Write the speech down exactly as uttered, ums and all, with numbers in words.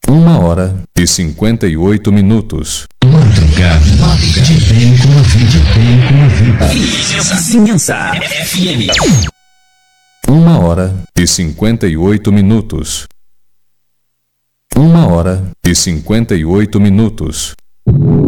Uma hora e cinquenta e oito minutos. Madrugada. De bem com a vida. De bem com a vida. Vizinhança F M. Uma hora e cinquenta e oito minutos. Uma hora e cinquenta e oito minutos.